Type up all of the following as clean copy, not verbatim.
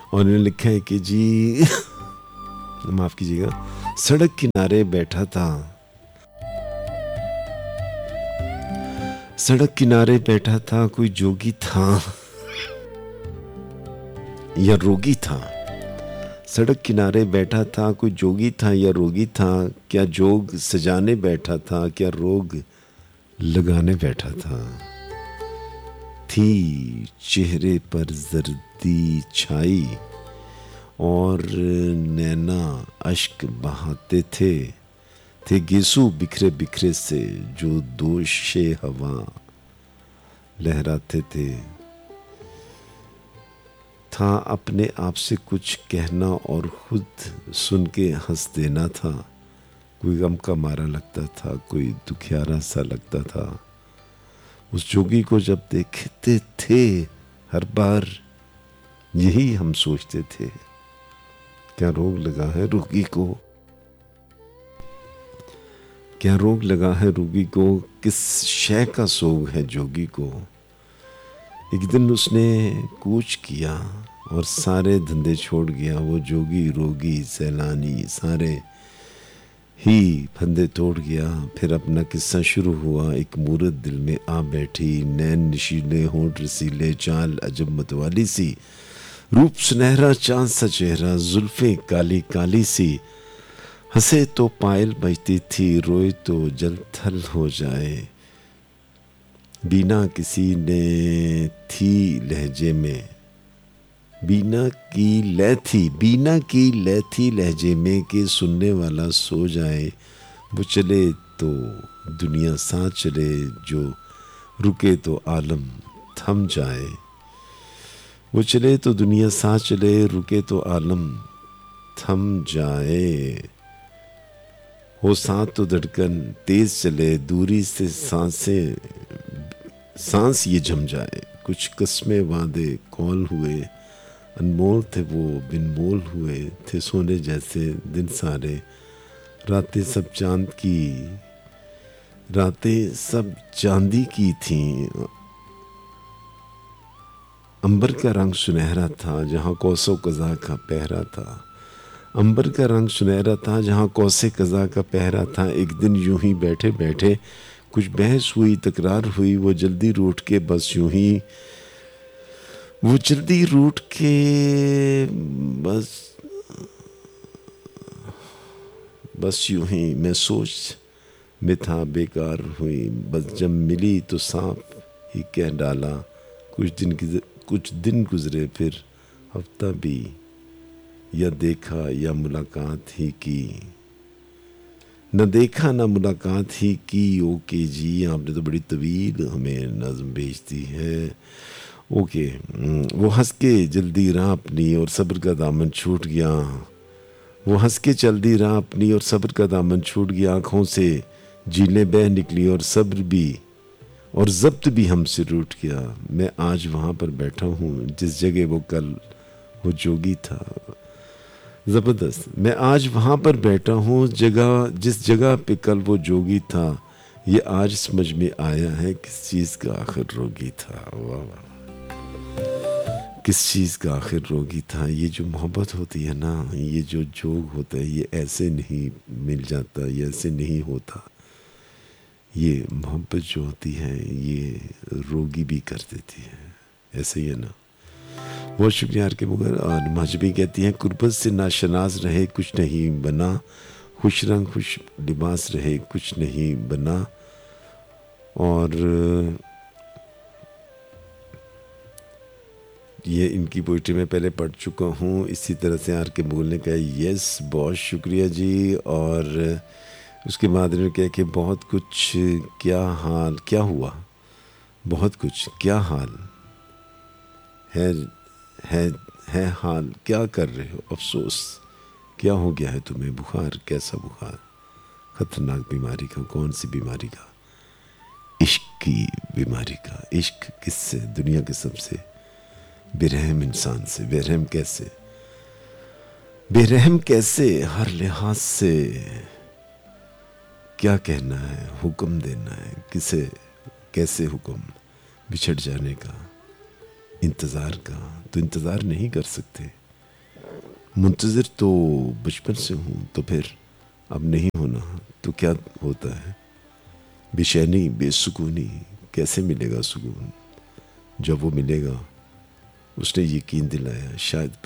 और इन्होंने लिखा है कि जी माफ़ कीजिएगा, सड़क किनारे बैठा था, सड़क किनारे बैठा था, कोई जोगी था या रोगी था। सड़क किनारे बैठा था, कोई जोगी था या रोगी था। क्या जोग सजाने बैठा था, क्या रोग लगाने बैठा था। थी चेहरे पर जर्दी छाई और नैना अश्क बहाते थे गेसू बिखरे बिखरे से जो दोशे हवा लहराते थे। था अपने आप से कुछ कहना और खुद सुन के हंस देना था। कोई गम का मारा लगता था, कोई दुखियारा सा लगता था। उस जोगी को जब देखते थे हर बार यही हम सोचते थे, क्या रोग लगा है रोगी को, क्या रोग लगा है रोगी को, किस शय का सोग है जोगी को। एक दिन उसने कूच किया और सारे धंधे छोड़ गया। वो जोगी रोगी सैलानी सारे ही फंदे तोड़ गया। फिर अपना किस्सा शुरू हुआ। एक मूरत दिल में आ बैठी, नैन नशीले होंठ रसीले, चाल अजब मतवाली सी, रूप सुनहरा चांद सा चेहरा, जुल्फें काली काली सी। हंसे तो पायल बजती थी, रोए तो जल थल हो जाए। बीना किसी ने थी लहजे में, बीना की लय थी लहजे में कि सुनने वाला सो जाए। वो चले तो दुनिया साथ चले, जो रुके तो आलम थम जाए। वो चले तो दुनिया साथ चले, रुके तो आलम थम जाए। हो साथ तो धड़कन तेज चले, दूरी से सांस ये जम जाए। कुछ कस्में वादे कौल हुए, अनमोल थे वो बिन मोल हुए। थे सोने जैसे दिन सारे, रातें सब चांदी की थीं। अंबर का रंग सुनहरा था, जहाँ कौसो कज़ा का पहरा था। अंबर का रंग सुनहरा था, जहाँ कौसे कज़ा का पहरा था। एक दिन यूं ही बैठे बैठे कुछ बहस हुई, तकरार हुई। वो जल्दी रूठ के बस यूं ही, वो जल्दी रूठ के बस यूं ही मैं सोच में था, बेकार हुई। बस जब मिली तो साफ ही कह डाला। कुछ दिन गुजरे फिर हफ्ता भी, या देखा या मुलाकात ही की। न देखा न मुलाकात ही की। ओके जी, आपने तो बड़ी तवील हमें नज़्म भेजती है। ओके। वो हंस के जल्दी राह अपनी और सब्र का दामन छूट गया। वो हंस के चल दी राह अपनी और सब्र का दामन छूट गया। आँखों से झीलें बह निकली और सब्र भी और ज़ब्त भी हमसे रूठ गया। मैं आज वहाँ पर बैठा हूँ जिस जगह वो कल वो जोगी था। ज़बरदस्त। मैं आज वहाँ पर बैठा हूँ जिस जगह पे कल वो जोगी था। ये आज समझ में आया है किस चीज़ का आखिर रोगी था। वाह वाह, किस चीज़ का आखिर रोगी था। ये जो मोहब्बत होती है ना, ये जो जोग होता है, ये ऐसे नहीं मिल जाता, ये ऐसे नहीं होता। ये मोहब्बत जो होती है ये रोगी भी कर देती है। ऐसे ही है ना। बहुत शुक्रिया यार के मुगर। और महजबी कहती हैं, कुर्बत से नाशनास रहे कुछ नहीं बना, खुश रंग खुश लिबास रहे कुछ नहीं बना। और ये इनकी पोइट्री में पहले पढ़ चुका हूँ। इसी तरह से आर के मुगल ने कहा यस बहुत शुक्रिया जी। और उसके बाद इन्होंने कहा कि बहुत कुछ क्या हाल क्या हुआ, बहुत कुछ क्या हाल है हाल क्या कर रहे हो, अफसोस क्या हो गया है तुम्हें, बुखार कैसा बुखार, खतरनाक बीमारी का, कौन सी बीमारी का, इश्क की बीमारी का। इश्क किससे, दुनिया के सबसे बेरहम इंसान से। बेरहम कैसे हर लिहाज से, क्या कहना है, हुक्म देना है किसे, कैसे हुक्म बिछड़ जाने का, इंतज़ार का तो इंतज़ार नहीं कर सकते। मुंतज़िर तो बचपन से हूँ, तो फिर अब नहीं होना तो क्या होता है। बेचैनी बेसुकूनी कैसे मिलेगा सुकून, जब वो मिलेगा उसने यकीन दिलाया।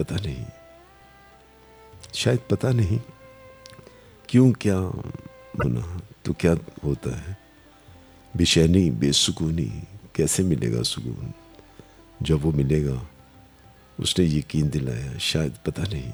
शायद पता नहीं क्यों, क्या होना तो क्या होता है। बेचैनी बेसुकूनी कैसे मिलेगा सुकून, जब वो मिलेगा उसने यकीन दिलाया। शायद पता नहीं